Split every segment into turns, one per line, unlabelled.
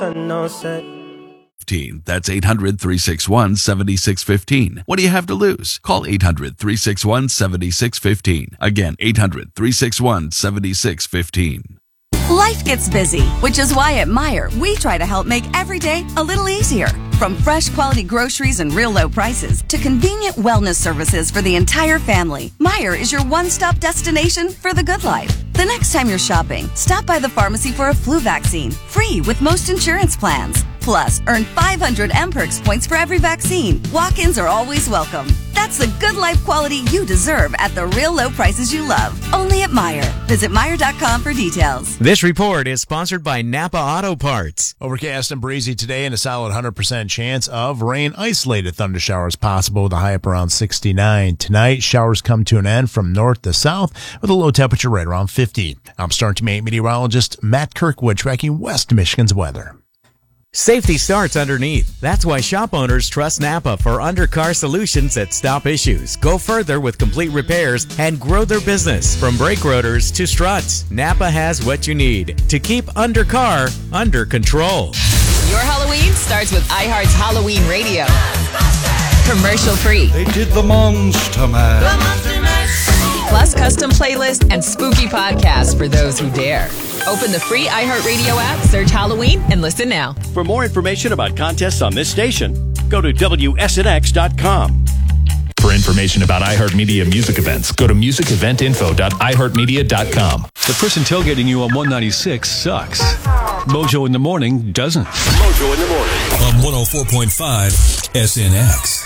That's 800-361-7615. What do you have to lose? Call 800-361-7615. Again, 800-361-7615.
Life gets busy, which is why at Meijer, we try to help make every day a little easier. From fresh quality groceries and real low prices to convenient wellness services for the entire family, Meijer is your one-stop destination for the good life. The next time you're shopping, stop by the pharmacy for a flu vaccine, free with most insurance plans. Plus, earn 500 MPerks points for every vaccine. Walk-ins are always welcome. That's the good life quality you deserve at the real low prices you love. Only at Meijer. Visit Meijer.com for details.
This report is sponsored by Napa Auto Parts.
Overcast and breezy today and a solid 100% chance of rain. Isolated thunder showers possible with a high up around 69. Tonight, showers come to an end from north to south with a low temperature right around 50. I'm Star Team 8 meteorologist Matt Kirkwood tracking West Michigan's weather.
Safety starts underneath. That's why shop owners trust Napa for undercar solutions that stop issues, go further with complete repairs, and grow their business. From brake rotors to struts, Napa has what you need to keep undercar under control.
Your Halloween starts with iHeart's Halloween Radio. Commercial free.
They did the Monster Mash.
Plus custom playlists and spooky podcasts for those who dare. Open the free iHeartRadio app, search Halloween, and listen now.
For more information about contests on this station, go to WSNX.com.
For information about iHeartMedia music events, go to musiceventinfo.iheartmedia.com.
The person tailgating you on 196 sucks. Mojo in the Morning doesn't.
Mojo in the Morning.
On 104.5 SNX.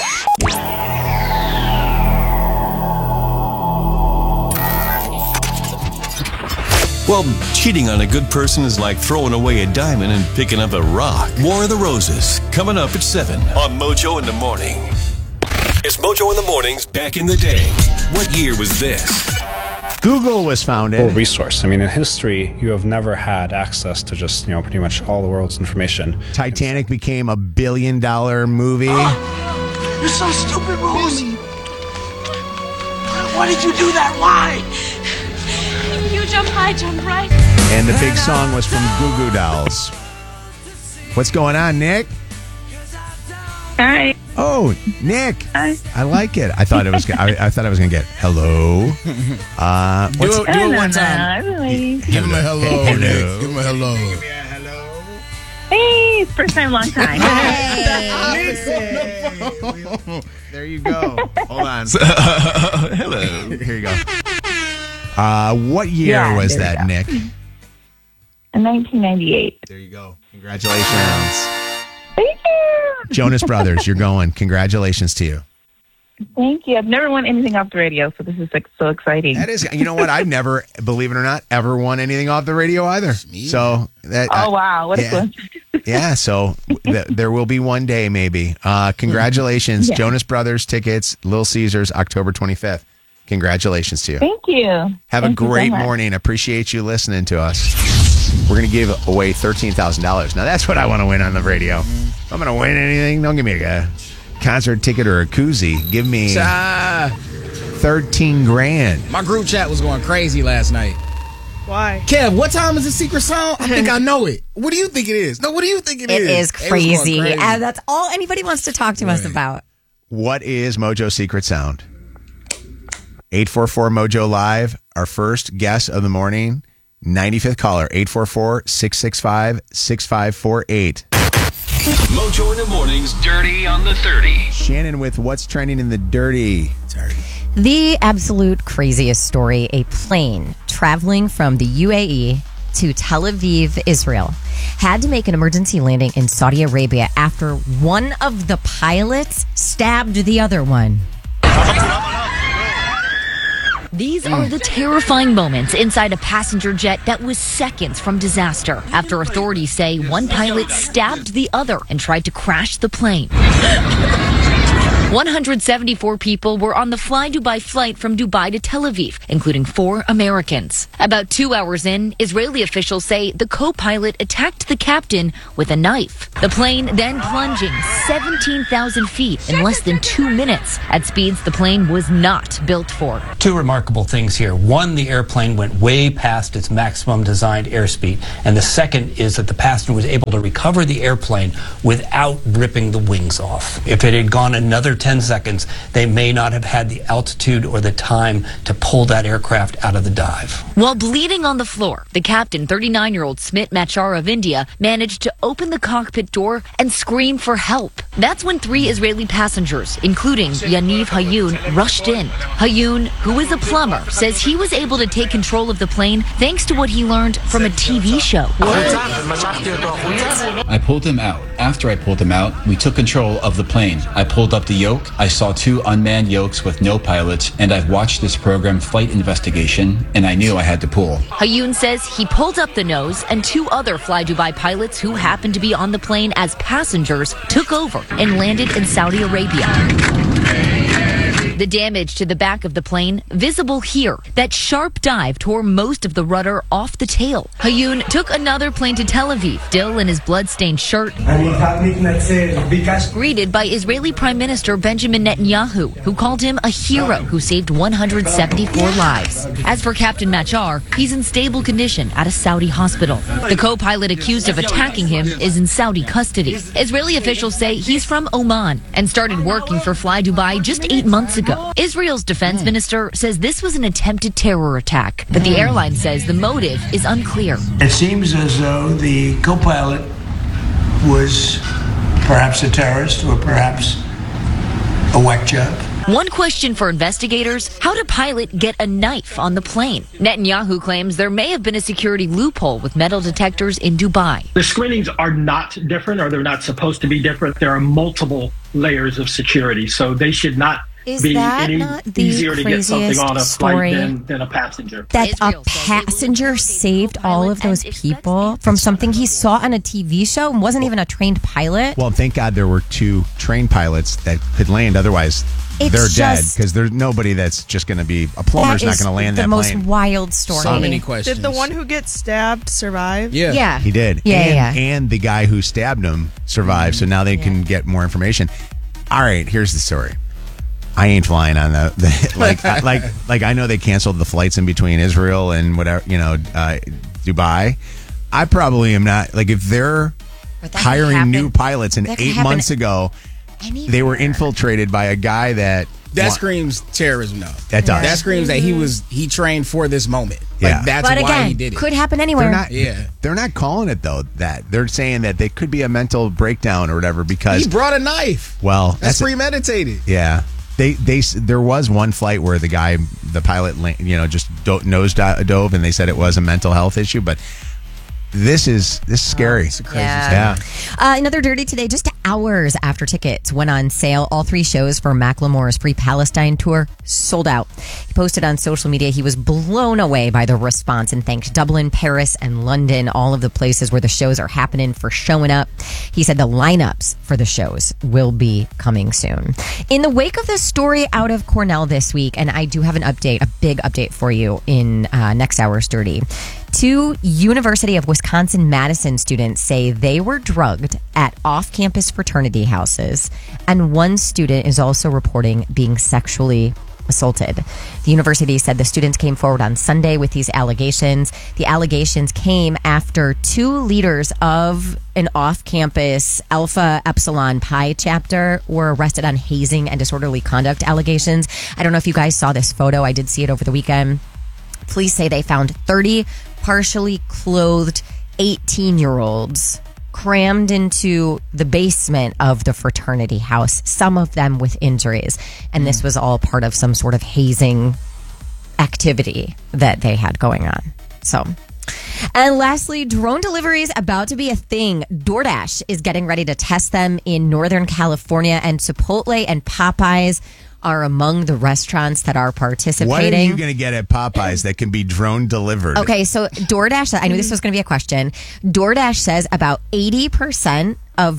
Well, cheating on a good person is like throwing away a diamond and picking up a rock. War of the Roses, coming up at 7 on Mojo in the Morning.
It's Mojo in the Mornings back in the day. What year was this?
Google was founded.
Resource. I mean, in history, you have never had access to just, pretty much all the world's information.
Titanic became a $1 billion movie.
Oh, you're so stupid, Rose. Why did you do that? Why?
You jump high, jump right.
And the big song was from Goo Goo Dolls. What's going on, Nick?
Hi.
Oh, Nick.
Hi.
I like it. I thought it was. I thought I was gonna get hello.
Do it one time.
Give him a hello. Nick. Give him a hello.
Hey, first time, long time.
There you go. Hold on.
Hello.
Here you go. What year was that, Nick?
In 1998.
There you go. Congratulations.
Thank you.
Jonas Brothers, you're going. Congratulations to you.
Thank you. I've never won anything off the radio, so this is so exciting.
That is, you know what? I've never, believe it or not, ever won anything off the radio either. So that.
Wow, what a coincidence.
Yeah, so there will be one day maybe. Congratulations,
Yeah.
Jonas Brothers tickets, Little Caesars, October 25th. Congratulations to you.
Thank you.
Have a great morning. Appreciate you listening to us. We're going to give away $13,000. Now, that's what I want to win on the radio. If I'm going to win anything, don't give me a concert ticket or a koozie. Give me 13 grand.
My group chat was going crazy last night.
Why?
Kev, what time is the secret song? I think I know it. What do you think it is? No, what do you think it is?
It is crazy. And that's all anybody wants to talk to us about.
What is Mojo's secret sound? 844 Mojo Live, our first guest of the morning, 95th caller, 844-665-6548.
Mojo in the Mornings, Dirty on the 30.
Shannon with what's trending in the dirty.
The absolute craziest story, a plane traveling from the UAE to Tel Aviv, Israel, had to make an emergency landing in Saudi Arabia after one of the pilots stabbed the other one.
These are the terrifying moments inside a passenger jet that was seconds from disaster after authorities say one pilot stabbed the other and tried to crash the plane. 174 people were on the Fly Dubai flight from Dubai to Tel Aviv, including 4 Americans. About 2 hours in, Israeli officials say the co-pilot attacked the captain with a knife. The plane then plunging 17,000 feet in less than 2 minutes at speeds the plane was not built for.
2 remarkable things here. One, the airplane went way past its maximum designed airspeed. And the second is that the passenger was able to recover the airplane without ripping the wings off. If it had gone another 10 seconds, they may not have had the altitude or the time to pull that aircraft out of the dive.
While bleeding on the floor, the captain, 39-year-old Smit Machar of India, managed to open the cockpit door and scream for help. That's when 3 Israeli passengers, including Yaniv Hayun, rushed in. Hayun, who is a plumber, says he was able to take control of the plane thanks to what he learned from a TV show.
I pulled him out. After I pulled him out, we took control of the plane. I pulled up the yoke. I saw 2 unmanned yokes with no pilots, and I've watched this program, Flight Investigation, and I knew I had to pull.
Hayun says he pulled up the nose, and 2 other Fly Dubai pilots who happened to be on the plane as passengers took over and landed in Saudi Arabia. The damage to the back of the plane visible here. That sharp dive tore most of the rudder off the tail. Hayun took another plane to Tel Aviv, still in his blood-stained shirt, greeted by Israeli Prime Minister Benjamin Netanyahu, who called him a hero who saved 174 lives. As for Captain Machar, he's in stable condition at a Saudi hospital. The co-pilot accused of attacking him is in Saudi custody. Israeli officials say he's from Oman and started working for Fly Dubai just 8 months ago. Israel's defense minister says this was an attempted terror attack, but the airline says the motive is unclear.
It seems as though the co-pilot was perhaps a terrorist or perhaps a whack job.
One question for investigators, how did pilot get a knife on the plane? Netanyahu claims there may have been a security loophole with metal detectors in Dubai.
The screenings are not different, or they're not supposed to be different. There are multiple layers of security, so they should not be any easier to get something on a flight than a passenger.
That a passenger saved all of those people from something he saw on a TV show and wasn't even a trained pilot?
Well, thank God there were 2 trained pilots that could land. Otherwise, they're dead because there's nobody that's just going to be a plumber's not going to land that plane.
The most wild story.
So many questions.
Did the one who gets stabbed survive?
Yeah.
He did. And the guy who stabbed him survived. So now they can get more information. All right, here's the story. I ain't flying on the like I know they canceled the flights in between Israel and whatever, Dubai. I probably am not, like, if they're hiring new pilots and 8 months ago they were infiltrated by a guy that
screams terrorism, though.
That does.
That screams that he trained for this moment.
Yeah.
That's
but
why
again,
he did it.
Could happen anywhere.
They're not calling it, though, that. They're saying that they could be a mental breakdown or whatever because
he brought a knife.
Well,
that's premeditated.
Yeah. There was one flight where the pilot, just nose dove, and they said it was a mental health issue, but this is scary.
It's crazy.
Yeah. Another dirty today, just hours after tickets went on sale, all 3 shows for Macklemore's Free Palestine tour sold out. He posted on social media he was blown away by the response and thanked Dublin, Paris, and London, all of the places where the shows are happening, for showing up. He said the lineups for the shows will be coming soon. In the wake of this story out of Cornell this week, and I do have an update, a big update for you in next hour's Dirty. 2 University of Wisconsin-Madison students say they were drugged at off-campus fraternity houses, and 1 student is also reporting being sexually assaulted. The university said the students came forward on Sunday with these allegations. The allegations came after 2 leaders of an off-campus Alpha Epsilon Pi chapter were arrested on hazing and disorderly conduct allegations. I don't know if you guys saw this photo. I did see it over the weekend. Police say they found 30 partially clothed 18-year-olds crammed into the basement of the fraternity house, some of them with injuries. And this was all part of some sort of hazing activity that they had going on. So, and lastly, drone deliveries about to be a thing. DoorDash is getting ready to test them in Northern California, and Chipotle and Popeyes are among the restaurants that are participating.
What are you going to get at Popeyes that can be drone delivered?
Okay, so DoorDash, I knew this was going to be a question. DoorDash says about 80% of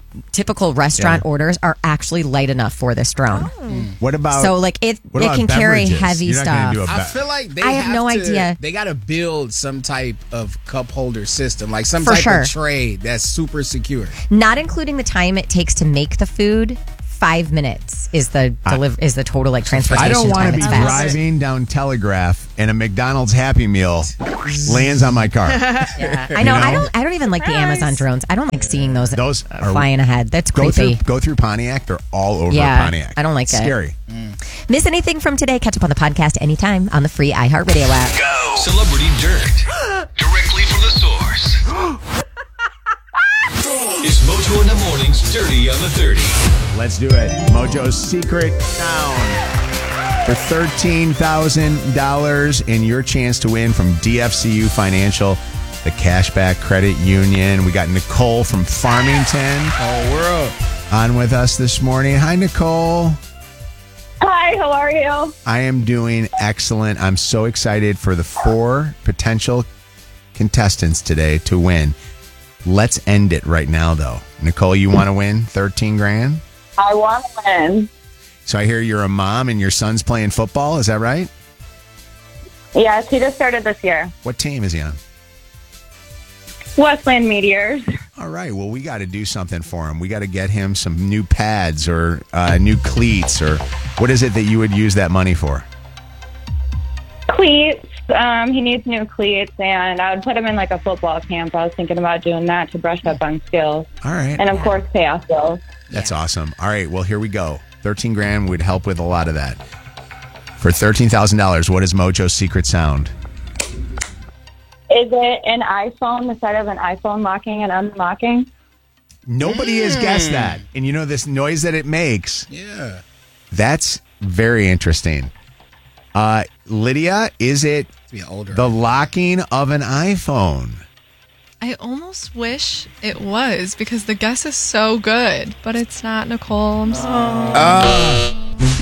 typical restaurant orders are actually light enough for this drone.
What about
so like it can carry heavy stuff.
I feel like
I have no idea.
They got to build some type of cup holder system, like some
For
type
sure.
of tray that's super secure.
Not including the time it takes to make the food. 5 minutes is the total like transportation.
I don't want to be
time. It's fast.
driving down Telegraph and a McDonald's Happy Meal lands on my car.
Yeah, I know. I don't even like the Amazon drones. I don't like seeing those flying ahead. That's creepy.
Go through Pontiac. They're all over
Yeah,
Pontiac.
I don't like
it's
it.
Scary.
Miss anything from today? Catch up on the podcast anytime on the free iHeartRadio app.
Go. Celebrity Dirt. Directly from the source. It's Mojo in the Mornings, Dirty on the 30.
Let's do it. Mojo's secret sound for $13,000 and your chance to win from DFCU Financial, the Cashback Credit Union. We got Nicole from Farmington.
Oh, we're up.
On with us this morning. Hi, Nicole.
Hi, how are you?
I am doing excellent. I'm so excited for the 4 potential contestants today to win. Let's end it right now, though. Nicole, you want to win 13 grand?
I want to win.
So I hear you're a mom and your son's playing football. Is that right?
Yes, he just started this year.
What team is he on?
Westland Meteors.
All right. Well, we got to do something for him. We got to get him some new pads or new cleats, or what is it that you would use that money for?
Cleats. He needs new cleats, and I would put him in like a football camp. I was thinking about doing that to brush up on skills.
All right.
And of course, pay off bills.
That's awesome. All right. Well, here we go. 13 grand would help with a lot of that. For $13,000, what is Mojo's secret sound?
Is it an iPhone instead of an iPhone locking and unlocking?
Nobody has guessed that. And you know this noise that it makes?
Yeah.
That's very interesting. Lydia, is it the locking of an iPhone?
I almost wish it was because the guess is so good, but it's not, Nicole. I'm sorry.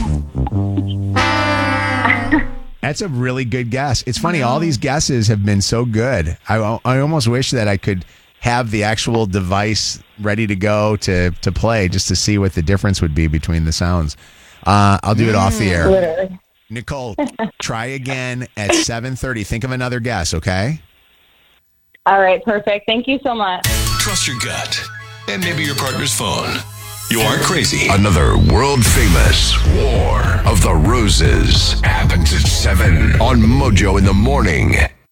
That's a really good guess. It's funny, all these guesses have been so good. I almost wish that I could have the actual device ready to go to play just to see what the difference would be between the sounds. I'll do it off the air.
Literally.
Nicole, try again at 7:30. Think of another guess, okay?
All right, perfect. Thank you so much.
Trust your gut and maybe your partner's phone. You aren't crazy. Another world famous War of the Roses happens at 7 on Mojo in the Morning.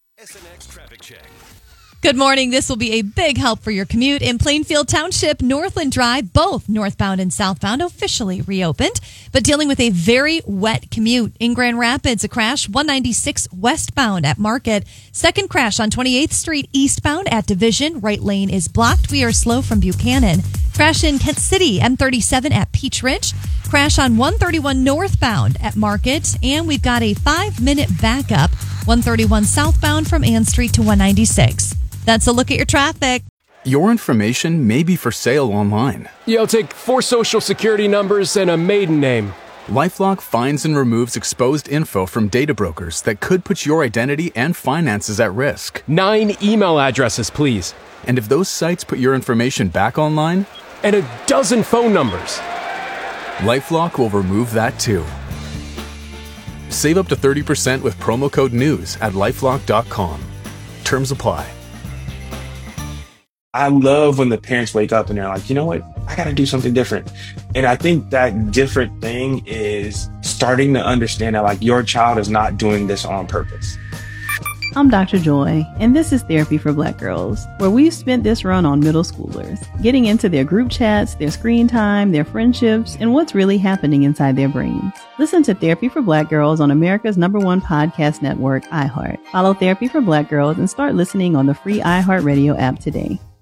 Good morning. This will be a big help for your commute. In Plainfield Township, Northland Drive, both northbound and southbound, officially reopened, but dealing with a very wet commute. In Grand Rapids, a crash 196 westbound at Market. Second crash on 28th Street eastbound at Division. Right lane is blocked. We are slow from Buchanan. Crash in Kent City, M37 at Peach Ridge. Crash on 131 northbound at Market. And we've got a 5-minute backup, 131 southbound from Ann Street to 196. That's a look at your traffic.
Your information may be for sale online.
Yeah, I'll take 4 social security numbers and a maiden name.
LifeLock finds and removes exposed info from data brokers that could put your identity and finances at risk.
9 email addresses, please.
And if those sites put your information back online?
And a dozen phone numbers.
LifeLock will remove that too. Save up to 30% with promo code NEWS at LifeLock.com. Terms apply.
I love when the parents wake up and they're like, you know what? I got to do something different. And I think that different thing is starting to understand that like your child is not doing this on purpose.
I'm Dr. Joy, and this is Therapy for Black Girls, where we've spent this run on middle schoolers, getting into their group chats, their screen time, their friendships, and what's really happening inside their brains. Listen to Therapy for Black Girls on America's #1 podcast network, iHeart. Follow Therapy for Black Girls and start listening on the free iHeartRadio app today.